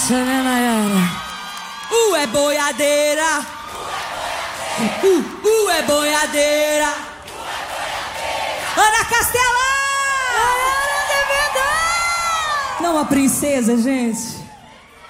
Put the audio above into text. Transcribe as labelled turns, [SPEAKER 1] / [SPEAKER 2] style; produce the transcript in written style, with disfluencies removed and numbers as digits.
[SPEAKER 1] acha, né, Nayara?
[SPEAKER 2] É boiadeira. É boiadeira. Ana Castela!
[SPEAKER 1] Não, a princesa, gente.